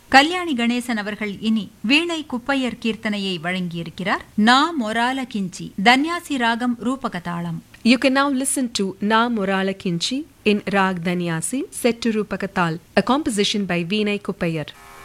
கல்யாணி கணேசன் அவர்கள் இனி வீணை குப்பையர் கீர்த்தனையை வழங்கியிருக்கிறார். நா மொரால கிஞ்சி, தன்யாசி ராகம் ரூபகதாளம். You can now listen to Na Morala Kinchi in Rag Danyasi set to Rupakatal, a composition by Vinay Kuppayar.